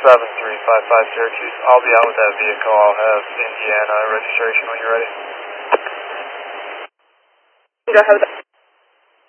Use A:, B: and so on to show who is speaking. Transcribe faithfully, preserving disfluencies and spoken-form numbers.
A: seven three five five Syracuse. I'll be out with that vehicle. I'll have Indiana registration when you're ready.
B: Go ahead with that.